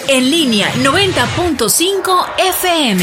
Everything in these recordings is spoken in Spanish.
En línea 90.5 FM.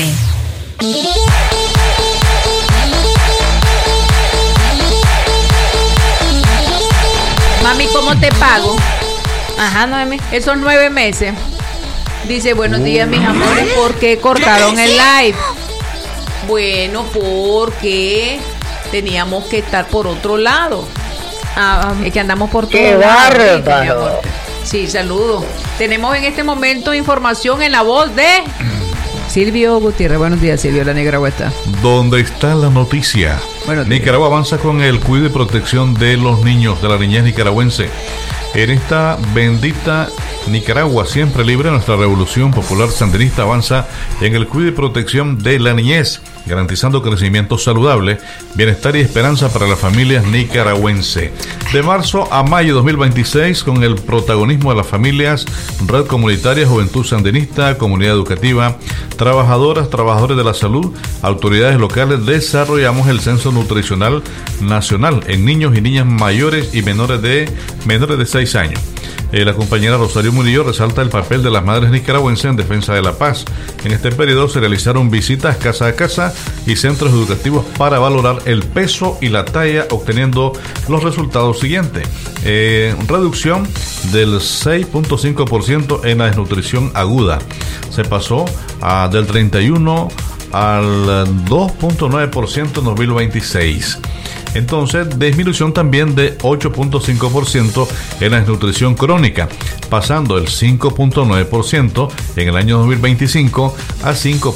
Mami, ¿cómo te pago? Ajá, Noemi. Esos 9 meses. Dice, buenos días, mis amores, ¿por qué cortaron el live? Bueno, porque teníamos que estar por otro lado. Es que andamos por todo lado. ¡Qué bárbaro! Sí, saludos. Tenemos en este momento información en la voz de Silvio Gutiérrez. Buenos días, Silvio, la Nicaragua está. ¿Dónde está la noticia? Nicaragua avanza con el cuidado y protección de los niños, de la niñez nicaragüense. En esta bendita Nicaragua siempre libre, nuestra revolución popular sandinista avanza en el cuidado y protección de la niñez, garantizando crecimiento saludable, bienestar y esperanza para las familias nicaragüenses. De marzo a mayo de 2026, con el protagonismo de las familias, Red Comunitaria, Juventud Sandinista, Comunidad Educativa, trabajadoras, trabajadores de la salud, autoridades locales, desarrollamos el Censo Nutricional Nacional en niños y niñas mayores y menores de 6 años. La compañera Rosario Murillo resalta el papel de las madres nicaragüenses en defensa de la paz. En este periodo se realizaron visitas casa a casa y centros educativos para valorar el peso y la talla, obteniendo los resultados siguientes. Reducción del 6.5% en la desnutrición aguda. Se pasó del 31 al 2.9% en 2026. Entonces, disminución también de 8.5% en la desnutrición crónica, pasando del 5.9% en el año 2025 a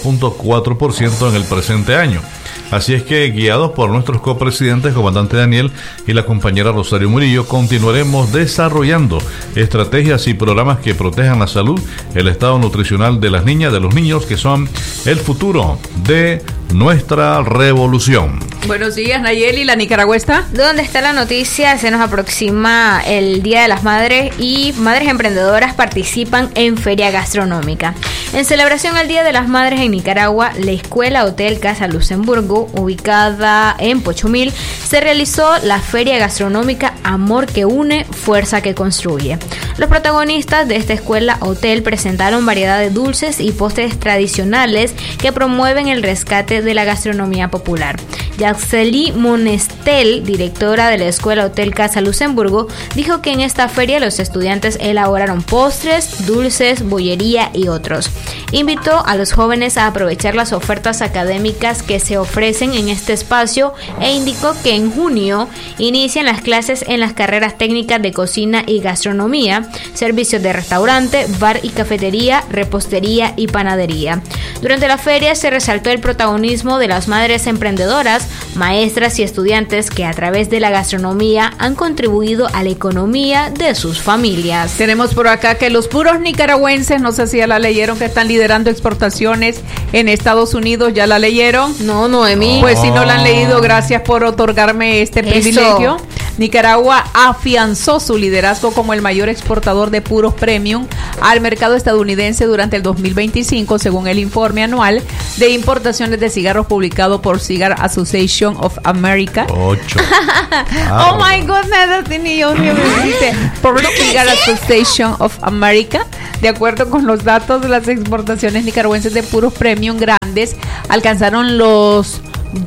5.4% en el presente año. Así es que, guiados por nuestros copresidentes, comandante Daniel y la compañera Rosario Murillo, continuaremos desarrollando estrategias y programas que protejan la salud, el estado nutricional de las niñas, de los niños, que son el futuro de nuestra revolución. Buenos días, Nayeli, ¿la Nicaragua está? ¿Dónde está la noticia? Se nos aproxima el Día de las Madres y madres emprendedoras participan en feria gastronómica. En celebración al Día de las Madres en Nicaragua, la Escuela Hotel Casa Luxemburgo, ubicada en Pochumil, se realizó la feria gastronómica Amor que une, fuerza que construye. Los protagonistas de esta escuela hotel presentaron variedad de dulces y postres tradicionales que promueven el rescate de la gastronomía popular. Yaxeli Monestel, directora de la Escuela Hotel Casa Luxemburgo, dijo que en esta feria los estudiantes elaboraron postres, dulces, bollería y otros. Invitó a los jóvenes a aprovechar las ofertas académicas que se ofrecen en este espacio e indicó que en junio inician las clases en las carreras técnicas de cocina y gastronomía, servicios de restaurante, bar y cafetería, repostería y panadería. Durante la feria se resaltó el protagonismo de las madres emprendedoras, maestras y estudiantes que a través de la gastronomía han contribuido a la economía de sus familias. Tenemos por acá que los puros nicaragüenses, no sé si ya la leyeron, que están liderando exportaciones en Estados Unidos. ¿Ya la leyeron? No, Noemí. Pues si no la han leído, gracias por otorgarme este privilegio. Nicaragua afianzó su liderazgo como el mayor exportador de puros premium al mercado estadounidense durante el 2025, según el informe anual de importaciones de cigarros publicado por Cigar Association of America. 8. Oh my goodness, ni yo me dice por Cigar Association of America. De acuerdo con los datos, las exportaciones nicaragüenses de puros premium grandes alcanzaron los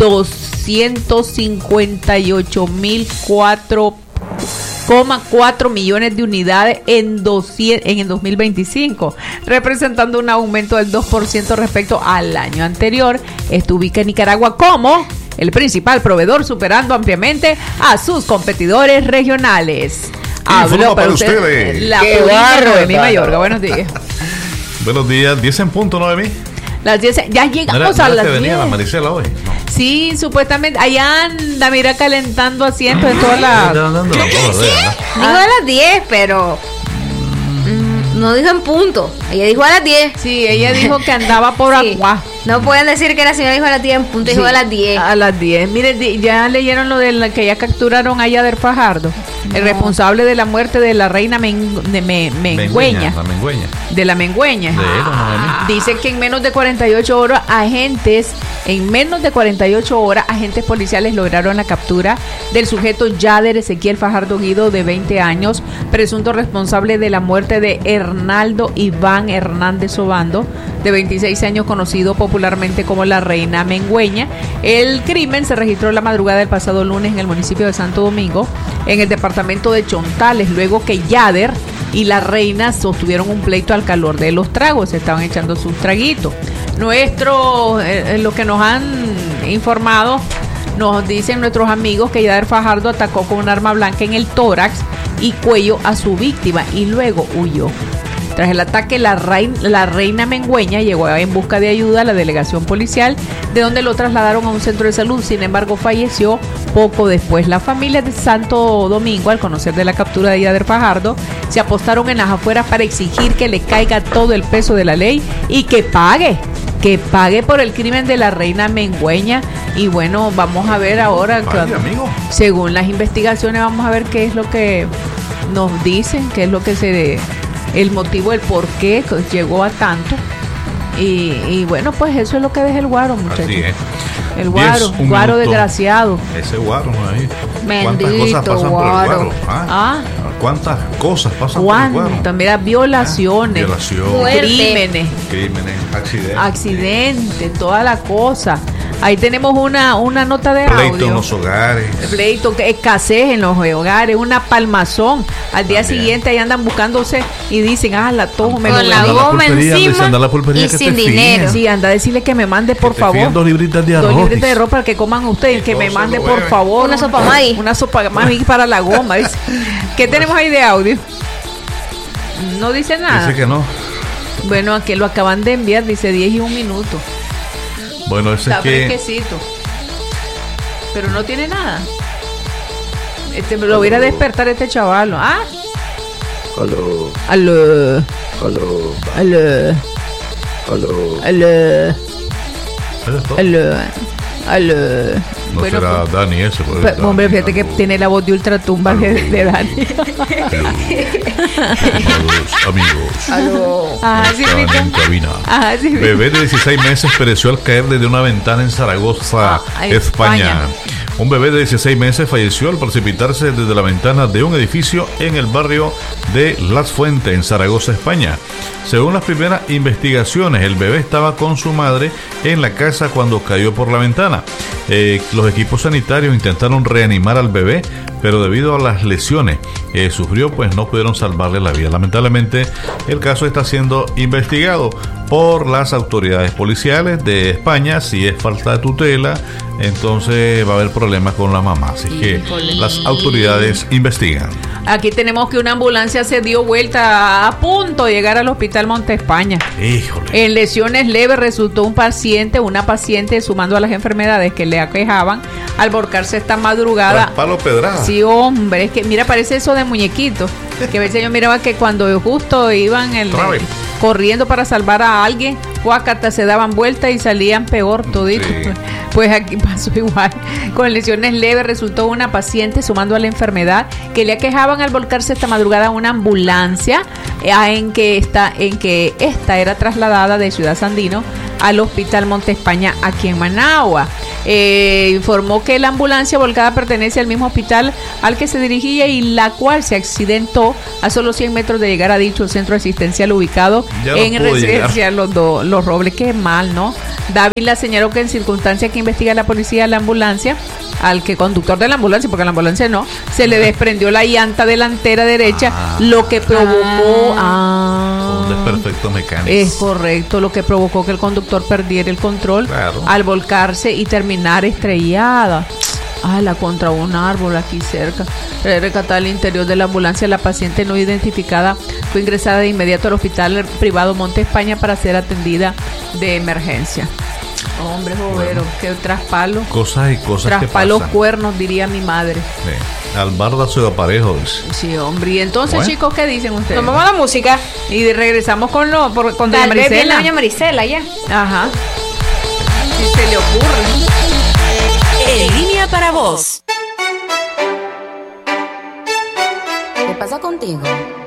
258.004,4 millones de unidades en el 2025, representando un aumento del 2% respecto al año anterior. Esto ubica a Nicaragua como el principal proveedor, superando ampliamente a sus competidores regionales. Habló para ustedes la Noemí Mayorga. Buenos días. Buenos días, 10 en punto, Noemí. Las 10, ya llegamos a las 10. Venía la Maricela hoy? No. Sí, supuestamente, allá anda, mira, calentando asientos en todas las... Dijo a las 10, pero... no dijo en punto. Ella dijo a las 10. Sí, ella dijo que andaba por agua. No pueden decir que la señora dijo a las 10 en punto, dijo a las 10. A las 10. Mire, ya leyeron lo de la que ya capturaron a Yader Fajardo, el responsable de la muerte de la reina Mengüeña. De la Mengüeña. Dice que en menos de 48 horas agentes En menos de 48 horas, agentes policiales lograron la captura del sujeto Yader Ezequiel Fajardo Guido, de 20 años, presunto responsable de la muerte de Hernaldo Iván Hernández Obando, de 26 años, conocido popularmente como la Reina Mengüeña. El crimen se registró la madrugada del pasado lunes en el municipio de Santo Domingo, en el departamento de Chontales, luego que Yader y la Reina sostuvieron un pleito al calor de los tragos, se estaban echando sus traguitos. Lo que nos han informado, nos dicen nuestros amigos que Yader Fajardo atacó con un arma blanca en el tórax y cuello a su víctima y luego huyó. Tras el ataque, la Reina Mengüeña llegó en busca de ayuda a la delegación policial, de donde lo trasladaron a un centro de salud. Sin embargo, falleció poco después. La familia de Santo Domingo, al conocer de la captura de Yader Fajardo, se apostaron en las afueras para exigir que le caiga todo el peso de la ley y que pague por el crimen de la Reina Mengüeña. Y bueno, vamos a ver ahora, según las investigaciones, vamos a ver qué es lo que nos dicen, qué es lo que el motivo, el por qué llegó a tanto. Y bueno, pues eso es lo que deja el guaro, muchachos. Así es. El guaro desgraciado. Ese guaro ahí. Bendito ¿Cuántas cosas pasan guaro. por el guaro? ¿Cuántas cosas pasan por el guaro? Mira, violaciones, crímenes, accidentes, toda la cosa. Ahí tenemos una nota de audio. Pleito en los hogares. Pleito, escasez en los hogares, una palmazón. Al día siguiente ahí andan buscándose y dicen, la tomo, me con la goma encima y sin dinero. Sí, anda a decirle que me mande, por favor, 2 libritas de arroz. 2 libritas de arroz para que coman ustedes, que me mande, por favor, una sopa Maggi. Una sopa Maggi para la goma. ¿Dice? ¿Qué tenemos ahí de audio? No dice nada. Dice que no. Bueno, aquí lo acaban de enviar, dice 10 y 1 minuto. Bueno, ese está es que... fresquecito, pero no tiene nada. Lo voy a despertar este chavalo. Aló. Aló. Aló. Aló. Aló. Aló. Aló. Aló. No bueno, será pues, Dani ese. hombre, fíjate que tiene la voz de ultratumba de Dani. Amigos. Aló. Sí, en cabina. Sí, bebé de 16 meses pereció al caer desde una ventana en Zaragoza, España. Un bebé de 16 meses falleció al precipitarse desde la ventana de un edificio en el barrio de Las Fuentes, en Zaragoza, España. Según las primeras investigaciones, el bebé estaba con su madre en la casa cuando cayó por la ventana. Los equipos sanitarios intentaron reanimar al bebé, pero debido a las lesiones que sufrió, pues no pudieron salvarle la vida. Lamentablemente, el caso está siendo investigado por las autoridades policiales de España. Si es falta de tutela, entonces va a haber problemas con la mamá. Así que las autoridades investigan. Aquí tenemos que una ambulancia se dio vuelta a punto de llegar al hospital Monte España. Híjole. En lesiones leves resultó una paciente, sumando a las enfermedades que le aquejaban al volcarse esta madrugada. Palo pedrada. Sí, hombre, es que mira, parece eso de muñequito. Que a veces yo miraba que cuando justo iban corriendo para salvar a alguien, guacata, se daban vueltas y salían peor todito. Sí. Pues aquí pasó igual. Con lesiones leves resultó una paciente, sumando a la enfermedad que le aquejaban al volcarse esta madrugada una ambulancia en que esta era trasladada de Ciudad Sandino al Hospital Monte España aquí en Managua. Informó que la ambulancia volcada pertenece al mismo hospital al que se dirigía y la cual se accidentó a solo 100 metros de llegar a dicho centro asistencial ubicado en Residencia Los Robles. Qué mal, ¿no? Dávila señaló que en circunstancias que investiga la policía, la ambulancia, al que conductor de la ambulancia, porque la ambulancia no, se le desprendió la llanta delantera derecha, lo que provocó un desperfecto mecánico. Es correcto, lo que provocó que el conductor perdiera el control al volcarse y terminar estrellada contra un árbol aquí cerca. Recatada al interior de la ambulancia, la paciente no identificada fue ingresada de inmediato al hospital privado Monte España para ser atendida de emergencia. Hombre, jovero, qué traspalo. Cosas y cosas traspalos que pasan. Cuernos, diría mi madre. Albarda su aparejo. Sí, hombre. Y entonces, chicos, ¿qué dicen ustedes? Nos vamos a la música. Y regresamos con doña Marisela. Doña Marisela, ya. Ajá. Si se le ocurre. En línea para vos. ¿Qué pasa contigo?